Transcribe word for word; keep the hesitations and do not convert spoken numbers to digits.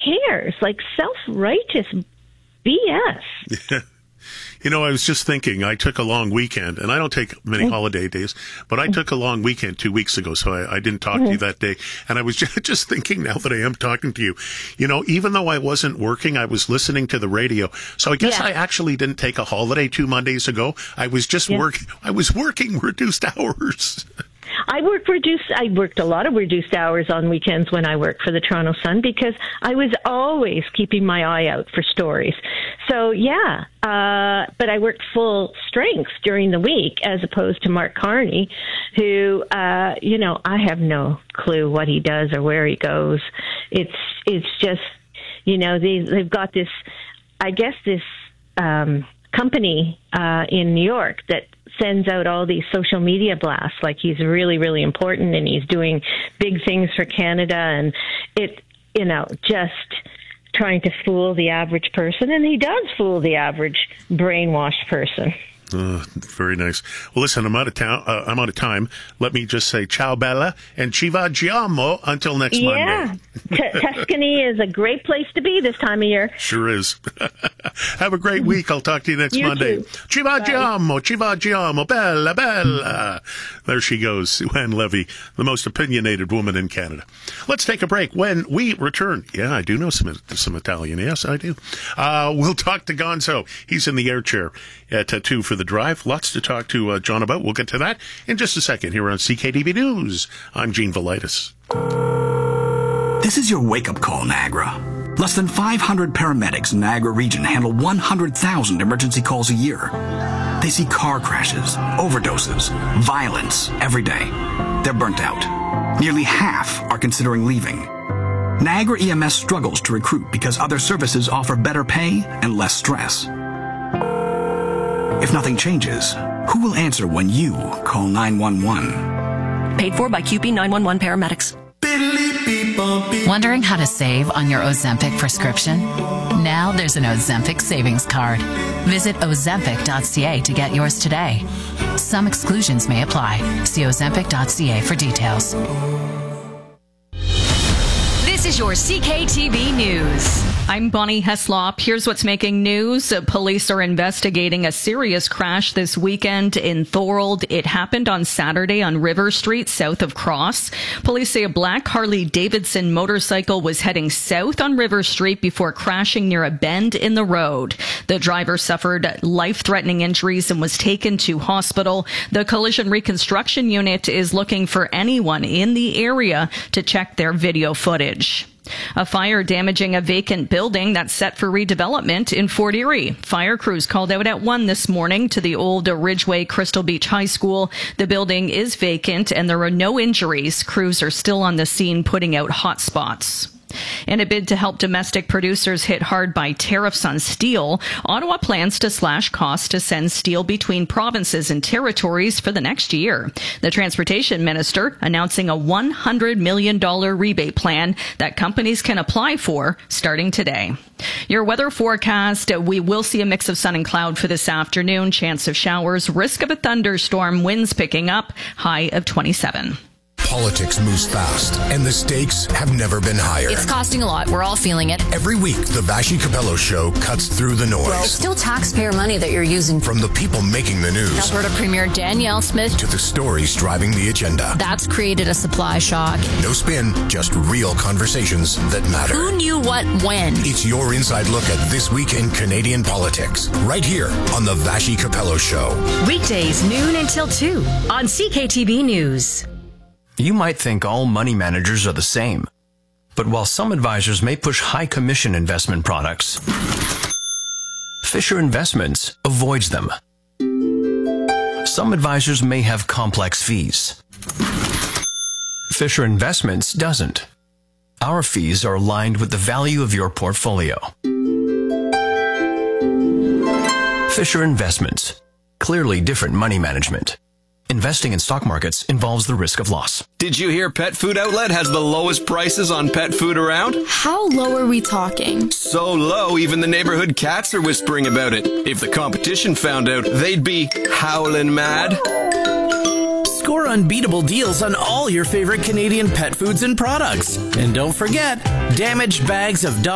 cares? Like self-righteous B S. You know, I was just thinking, I took a long weekend, and I don't take many mm-hmm. holiday days, but I took a long weekend two weeks ago, so I, I didn't talk mm-hmm. to you that day. And I was just, just thinking now that I am talking to you, you know, even though I wasn't working, I was listening to the radio. So I guess yeah. I actually didn't take a holiday two Mondays ago. I was just yeah. working, I was working reduced hours. I worked reduced. I worked a lot of reduced hours on weekends when I worked for the Toronto Sun because I was always keeping my eye out for stories. So yeah, uh, but I worked full strength during the week as opposed to Mark Carney, who uh, you know I have no clue what he does or where he goes. It's it's just you know they they've got this, I guess this um, company uh, in New York that sends out all these social media blasts like he's really, really important and he's doing big things for Canada, and it, you know, just trying to fool the average person. And he does fool the average brainwashed person. Uh, very nice. Well, listen, I'm out of town. Uh, I'm out of time. Let me just say ciao, Bella, and ci vediamo until next yeah. Monday. T- Tuscany is a great place to be this time of year. Sure is. Have a great week. I'll talk to you next you Monday. Too. Ci vediamo, ci vediamo, Bella, Bella. There she goes, Sue-Ann Levy, the most opinionated woman in Canada. Let's take a break. When we return, yeah, I do know some some Italian. Yes, I do. Uh, we'll talk to Gonzo. He's in the air chair at uh, two for the drive. Lots to talk to uh, John about. We'll get to that in just a second here on C K T V News. I'm Gene Velitis. This is your wake-up call, Niagara. Less than five hundred paramedics in Niagara region handle one hundred thousand emergency calls a year. They see car crashes, overdoses, violence every day. They're burnt out. Nearly half are considering leaving. Niagara E M S struggles to recruit because other services offer better pay and less stress. If nothing changes, who will answer when you call nine one one? Paid for by Q P nine one one paramedics. Wondering how to save on your Ozempic prescription? Now there's an Ozempic savings card. Visit ozempic dot c a to get yours today. Some exclusions may apply. See ozempic dot c a for details. This is your C K T V News. I'm Bonnie Heslop. Here's what's making news. Police are investigating a serious crash this weekend in Thorold. It happened on Saturday on River Street, south of Cross. Police say a black Harley-Davidson motorcycle was heading south on River Street before crashing near a bend in the road. The driver suffered life-threatening injuries and was taken to hospital. The collision reconstruction unit is looking for anyone in the area to check their video footage. A fire damaging a vacant building that's set for redevelopment in Fort Erie. Fire crews called out at one this morning to the old Ridgeway Crystal Beach High School. The building is vacant and there are no injuries. Crews are still on the scene putting out hot spots. In a bid to help domestic producers hit hard by tariffs on steel, Ottawa plans to slash costs to send steel between provinces and territories for the next year. The transportation minister announcing a one hundred million dollars rebate plan that companies can apply for starting today. Your weather forecast, we will see a mix of sun and cloud for this afternoon. Chance of showers, risk of a thunderstorm, winds picking up, high of twenty-seven. Politics moves fast, and the stakes have never been higher. It's costing a lot. We're all feeling it. Every week, the Vashi Capello Show cuts through the noise. Well, it's still taxpayer money that you're using. From the people making the news. Alberta Premier Danielle Smith. To the stories driving the agenda. That's created a supply shock. No spin, just real conversations that matter. Who knew what when? It's your inside look at this week in Canadian politics. Right here on the Vashi Capello Show. Weekdays, noon until two on C K T V News. You might think all money managers are the same. But while some advisors may push high commission investment products, Fisher Investments avoids them. Some advisors may have complex fees. Fisher Investments doesn't. Our fees are aligned with the value of your portfolio. Fisher Investments. Clearly different money management. Investing in stock markets involves the risk of loss. Did you hear Pet Food Outlet has the lowest prices on pet food around? How low are we talking? So low, even the neighborhood cats are whispering about it. If the competition found out, they'd be howling mad. Score unbeatable deals on all your favorite Canadian pet foods and products. And don't forget, damaged bags of dog